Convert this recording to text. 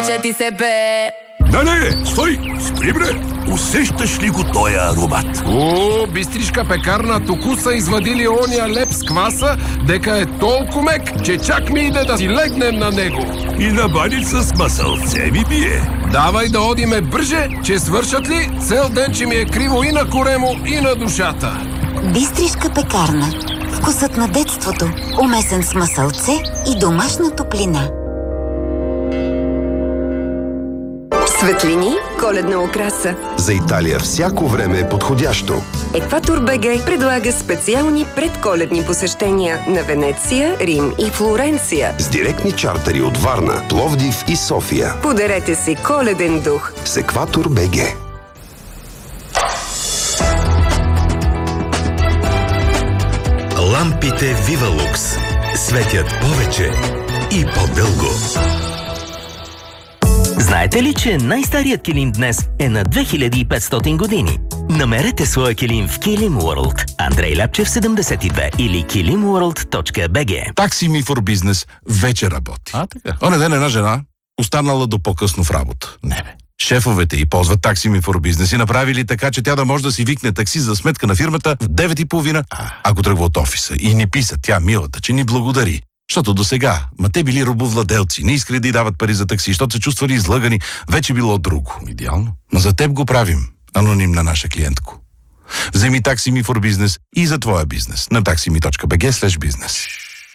Обича ти се бе. Не, стой! Спри, бре! Усещаш ли го тоя аромат? О, бистришка пекарна току са извадили ония леп с кваса, дека е толкова мек, че чак ми иде да си легнем на него. И на баница с масълце ми бие. Давай да одиме бърже, че свършат ли цел ден, че ми е криво и на коремо, и на душата. Бистришка пекарна. Вкусът на детството, умесен с масълце и домашна топлина. Светлини, коледна украса. За Италия всяко време е подходящо. Екватор БГ предлага специални предколедни посещения на Венеция, Рим и Флоренция. С директни чартери от Варна, Пловдив и София. Подарете си коледен дух. С Екватор БГ. Лампите Вивалукс светят повече и по-дълго. Знаете ли, че най-старият килим днес е на 2500 години? Намерете своя килим в Килим World. Андрей Ляпчев 72 или kilimworld.bg. Такси ми for бизнес вече работи. Оня ден една жена останала до по-късно в работа. Не бе. Шефовете й ползват такси ми for бизнес и направили така, че тя да може да си викне такси за сметка на фирмата в 9:30, ако тръгва от офиса. И ни писа тя, милата, че ни благодари. Защото до сега, те били робовладелци, не искали да й дават пари за такси, защото се чувствали излъгани, вече било друго. Идеално. Но за теб го правим, анонимна наша клиентко. Вземи такси ми for бизнес и за твоя бизнес на taximi.bg/business.